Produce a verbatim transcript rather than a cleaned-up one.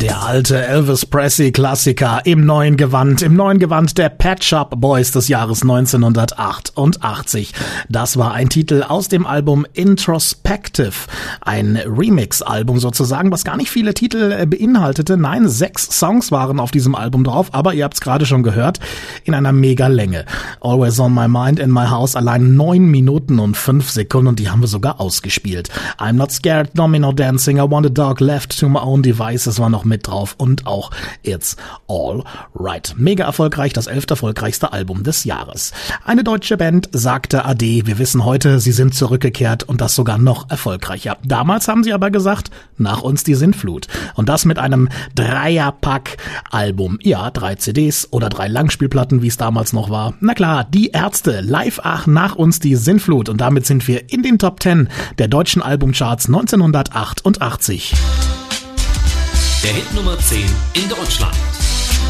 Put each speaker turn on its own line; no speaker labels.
Der alte Elvis Presley-Klassiker im neuen Gewand, im neuen Gewand der Pet Shop Boys des Jahres neunzehnhundertachtundachtzig. Das war ein Titel aus dem Album Introspective, ein Remix-Album sozusagen, was gar nicht viele Titel beinhaltete. Nein, sechs Songs waren auf diesem Album drauf, aber ihr habt es gerade schon gehört, in einer mega Länge. Always on my mind in my house, allein neun Minuten und fünf Sekunden und die haben wir sogar ausgespielt. I'm not scared, domino dancing, I want a dog left to my own devices war noch mit drauf und auch It's All Right. Mega erfolgreich, das elfte erfolgreichste Album des Jahres. Eine deutsche Band sagte Ade. Wir wissen heute, sie sind zurückgekehrt und das sogar noch erfolgreicher. Damals haben sie aber gesagt, nach uns die Sintflut. Und das mit einem Dreierpack-Album. Ja, drei C Ds oder drei Langspielplatten, wie es damals noch war. Na klar, die Ärzte, live ach, nach uns die Sintflut. Und damit sind wir in den Top Ten der deutschen Albumcharts neunzehnhundertachtundachtzig.
Der Hit Nummer zehn in Deutschland.